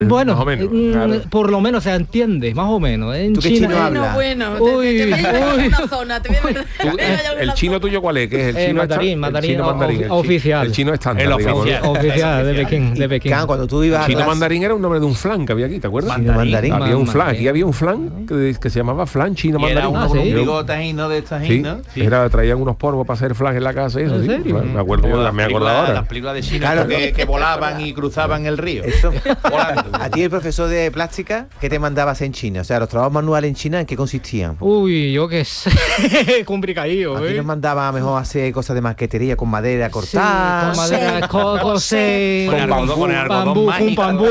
Bueno, más o menos. por lo menos se entiende, más o menos. En ¿Tú qué China, chino hablas? Bueno, Uy, te voy a llevar a uy. una zona, te voy a llevar ¿El chino tuyo cuál es? ¿Qué es el chino mandarín, el chino mandarín, oficial. El chino estándar, El digamos, ¿no? Oficial de Pekín, de Pekín. Can, cuando tú ibas a Chino clase- mandarín era un nombre de un flan que había aquí, ¿te acuerdas? Chino mandarín. Había un flan, Mandarín. aquí había un flan que se llamaba flan chino Y era mandarín. uno Ah, con un ¿sí? bigote ¿no? De estas Sí, ¿no? traían unos polvos para hacer flan en la casa y eso, ¿En sí. serio? Claro, me acuerdo, yo me acuerdo ahora. Las películas de China Claro. que volaban y cruzaban el río. Eso. Volando. A ti, el profesor de plástica, ¿qué te mandabas en China? O sea, los trabajos manuales en China, ¿en qué consistían? Uy, yo qué sé. Complicadillo, Aquí nos mandaba a mejor hacer cosas de maquetería con madera cortada. Con madera, coser, Con algodón, con algodón bambú, con mágico. bambú.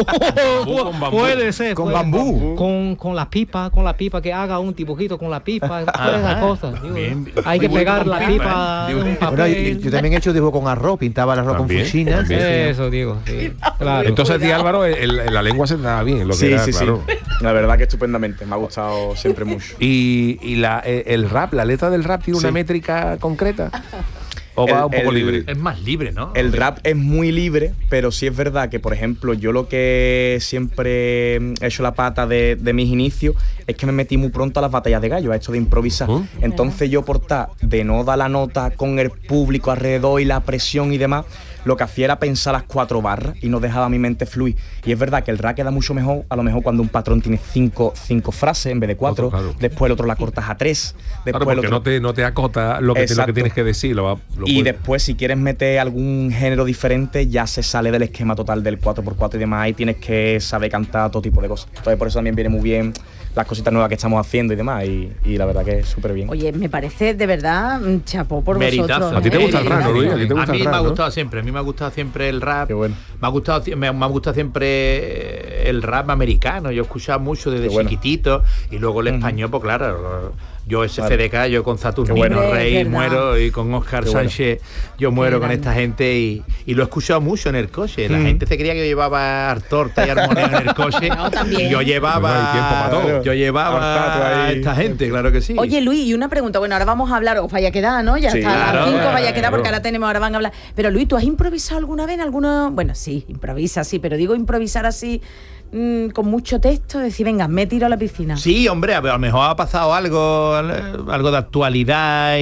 Con bambú. Puede ser. Con puede. bambú. Con la pipa, que haga un dibujito con la pipa, todas esas cosas. Digo, Bien. hay que Dibujo pegar con la pipa, pipa ¿eh? en un Bueno, papel. yo también he hecho dibujo con arroz, pintaba el arroz También, con fusinas. también. Eso, digo, sí, claro. Entonces a ti, Álvaro, la lengua se te daba bien, lo que era, claro. La verdad que estupendamente. Me ha gustado siempre mucho. Y el rap, la letra del rap tiene una Sí. métrica concreta. ¿O va un poco libre? Es más libre, ¿no? El rap es muy libre, pero sí es verdad que, por ejemplo, yo lo que siempre he hecho la pata de mis inicios es que me metí muy pronto a las batallas de gallo, a esto de improvisar. Entonces yo, por estar de no dar la nota con el público alrededor y la presión y demás, lo que hacía era pensar las 4 barras y no dejaba mi mente fluir. Y es verdad que el rap queda mucho mejor, a lo mejor cuando un patrón tiene 5 frases en vez de 4, Claro. después el otro la cortas a 3, Claro, después porque el otro... no te acota lo que Exacto. tienes que decir. Lo Y puedes- después, si quieres meter algún género diferente, ya se sale del esquema total del 4x4 y demás. Ahí tienes que saber cantar todo tipo de cosas. Entonces, por eso también viene muy bien las cositas nuevas que estamos haciendo y demás. Y la verdad que es súper bien. Oye, me parece de verdad chapó por Meritazo. vosotros. ¿A ti te gusta el rap, no, Luis? ¿A ti te gusta A mí el me rap, ha no? gustado siempre. A mí me ha gustado siempre el rap. Qué bueno. Me ha gustado siempre el rap americano. Yo he escuchado mucho desde Qué bueno. chiquitito. Y luego el español, pues claro. Yo SFDK, yo con Saturnino Qué bueno. Rey Es verdad. muero, y con Óscar Qué bueno. Sánchez yo muero Qué con grande. esta gente y lo he escuchado mucho en el coche. La gente se creía que yo llevaba torta y armonía en el coche. No, también. Y yo Pues no llevaba hay tiempo para todo. yo llevaba Arzato a ahí. esta gente, claro que sí. Oye, Luis, y una pregunta. Bueno, ahora vamos a hablar, os vaya a quedar, ¿no? Ya Sí, está, a claro, las 5 vaya a claro. quedar, porque ahora van a hablar. Pero Luis, ¿tú has improvisado alguna vez en alguna...? Bueno, sí, improvisa, sí, pero digo improvisar así, con mucho texto, decir, venga, me tiro a la piscina. Sí, hombre, a lo mejor ha pasado algo de actualidad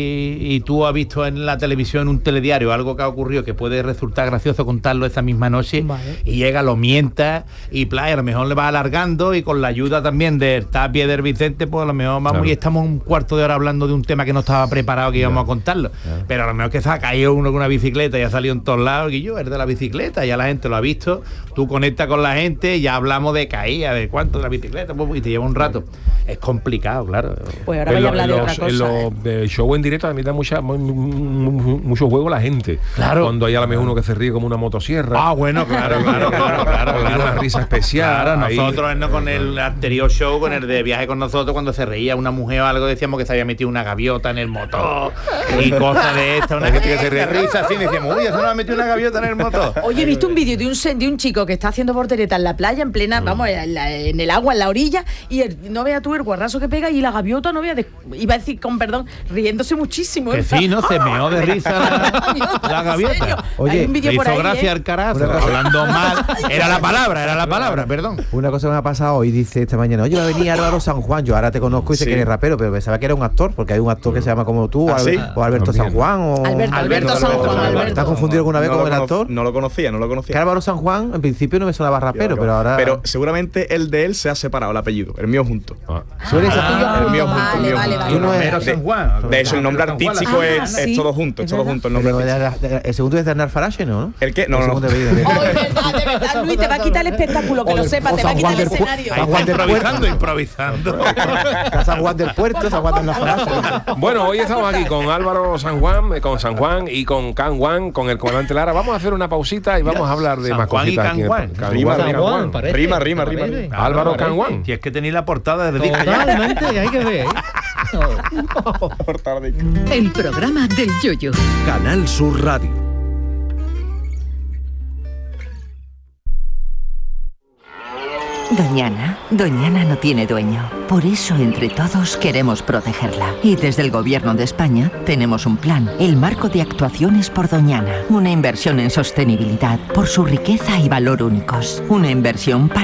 y tú has visto en la televisión un telediario algo que ha ocurrido que puede resultar gracioso contarlo esa misma noche. Vale. Y llega, lo mienta y a lo mejor le va alargando y con la ayuda también del Tapia y del Vicente, pues a lo mejor vamos Claro. y estamos un cuarto de hora hablando de un tema que no estaba preparado que íbamos a contarlo. Pero a lo mejor que se ha caído uno con una bicicleta y ha salido en todos lados y yo, el de la bicicleta, ya la gente lo ha visto, tú conectas con la gente, ya hablamos de caída, de cuánto de la bicicleta, pues, y te lleva un rato. Es complicado, claro. Pues ahora voy a hablar de otra cosa. En los de show en directo también da mucho juego la gente. Claro. Cuando hay a lo mejor uno que se ríe como una motosierra. Ah, bueno, claro. Tiene una risa especial. Claro, ahí. nosotros con el anterior show, con el de viaje con nosotros, cuando se reía una mujer o algo, decíamos que se había metido una gaviota en el motor y cosas de esta, una gente que se ríe risa así, y decíamos, uy, eso no ha metido una gaviota en el motor. Oye, he visto un vídeo de un chico que está haciendo portereta en la playa, en plena, vamos, en el agua, en la orilla, y no veas tú el guarrazo que pega y la gaviota no vea, iba a decir, con perdón, riéndose muchísimo. Que sí, ¿no? Se meó de risa la ¿En serio? gaviota. Oye, Hay un vídeo Le por hizo ahí, gracia ¿eh? al carazo, Una cosa- hablando mal. Era la palabra, perdón. Una cosa que me ha pasado hoy, dice esta mañana, oye, va a venir Álvaro San Juan, yo ahora te conozco y sé Sí. que eres rapero, pero pensaba que era un actor, porque hay un actor que se llama como tú, ¿Ah, sí? o Alberto También. San Juan, o... Alberto San Juan, Alberto. ¿Te has confundido alguna vez No con lo el cono- actor? No lo conocía. Que Álvaro San Juan, en principio no me sonaba rapero, pero ahora... Pero seguramente el de él se ha separado el apellido, el mío junto. Ah. Suele ser- El mío junto, el Vale, mío vale, junto. vale. Tú no eres- Pero San Juan. De hecho, el nombre artístico Ah, es sí. todo junto, Es todo verdad. junto el nombre Pero artístico. el segundo es de Hernán Farache, ¿no? ¿El qué? No, El no, segundo no. apellido. Oh, de verdad, Luis, te va a quitar el espectáculo, que lo sepas, te va a quitar el escenario. San Juan del Puerto. Improvisando. San Juan del Puerto, San Juan de Hernán Farache. Bueno, hoy estamos aquí con Álvaro San Juan, con San Juan y con Can Juan, con el comandante Lara. Vamos a hacer una pausita y vamos a hablar de San más Juan y cositas. Can aquí en Juan. Can Rima, Juan, rima, Can Juan. parece, Rima, rima, parece. rima. Álvaro Can Juan. Si es que tenéis la portada del disco ya. Totalmente, hay que ver. Por tarde. El programa del Yoyo. Canal Sur Radio. Doñana no tiene dueño. Por eso, entre todos, queremos protegerla. Y desde el Gobierno de España tenemos un plan, el Marco de Actuaciones por Doñana. Una inversión en sostenibilidad por su riqueza y valor únicos. Una inversión para